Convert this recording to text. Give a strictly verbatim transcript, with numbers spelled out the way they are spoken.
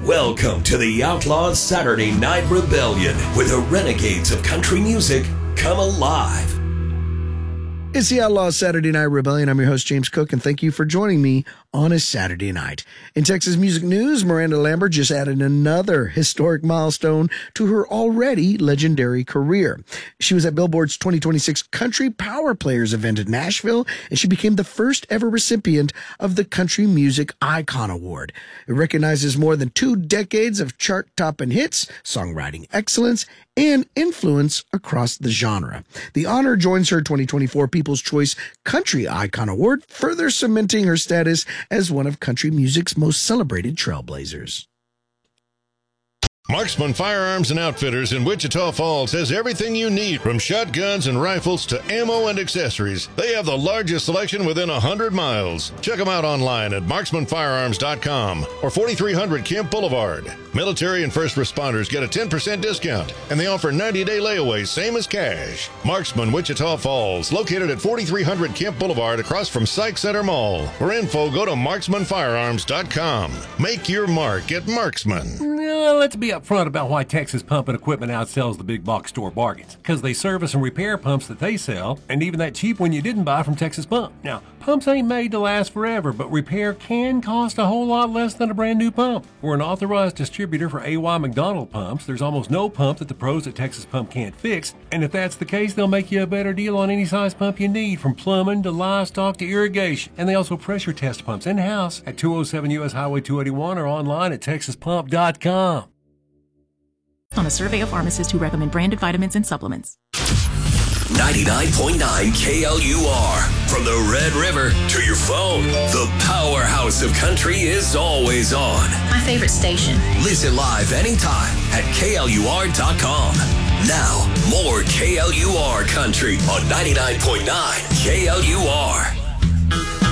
Welcome to the Outlaws Saturday Night Rebellion, where the renegades of country music come alive. It's the Outlaws Saturday Night Rebellion. I'm your host, James Cook, and thank you for joining me on a Saturday night. In Texas music news, Miranda Lambert just added another historic milestone to her already legendary career. She was at Billboard's twenty twenty-six Country Power Players event in Nashville, and she became the first ever recipient of the Country Music Icon Award. It recognizes more than two decades of chart-topping hits, songwriting excellence, and influence across the genre. The honor joins her twenty twenty-four People's Choice Country Icon Award, further cementing her status as one of country music's most celebrated trailblazers. Marksman Firearms and Outfitters in Wichita Falls has everything you need, from shotguns and rifles to ammo and accessories. They have the largest selection within one hundred miles. Check them out online at marksman firearms dot com or forty-three hundred Kemp Boulevard. Military and first responders get a ten percent discount, and they offer ninety day layaways, same as cash. Marksman Wichita Falls, located at forty-three hundred Kemp Boulevard across from Sykes Center Mall. For info, go to marksman firearms dot com. Make your mark at Marksman. Uh, let's be upfront about why Texas Pump and Equipment outsells the big box store bargains. Because they service and repair pumps that they sell, and even that cheap one you didn't buy from Texas Pump. Now, pumps ain't made to last forever, but repair can cost a whole lot less than a brand new pump. We're an authorized distributor for A Y McDonald pumps. There's almost no pump that the pros at Texas Pump can't fix, and if that's the case, they'll make you a better deal on any size pump you need, from plumbing to livestock to irrigation. And they also pressure test pumps in-house at two oh seven U S Highway two eighty-one or online at texas pump dot com. On a survey of pharmacists who recommend branded vitamins and supplements. ninety-nine point nine K L U R. From the Red River to your phone, the powerhouse of country is always on. My favorite station. Listen live anytime at K L U R dot com. Now, more K L U R country on ninety-nine point nine K L U R.